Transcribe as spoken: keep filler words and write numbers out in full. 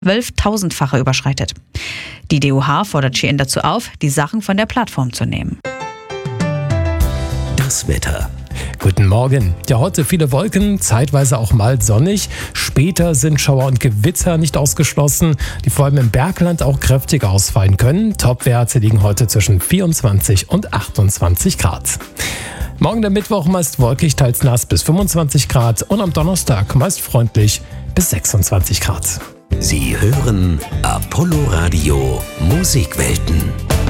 zwölftausendfache überschreitet. Die D O H fordert Shein dazu auf, die Sachen von der Plattform zu nehmen. Das Wetter. Guten Morgen. Ja, heute viele Wolken, zeitweise auch mal sonnig. Später sind Schauer und Gewitter nicht ausgeschlossen, die vor allem im Bergland auch kräftig ausfallen können. Topwerte liegen heute zwischen vierundzwanzig und achtundzwanzig Grad. Morgen der Mittwoch meist wolkig, teils nass bis fünfundzwanzig Grad und am Donnerstag meist freundlich bis sechsundzwanzig Grad. Sie hören Apollo Radio Musikwelten.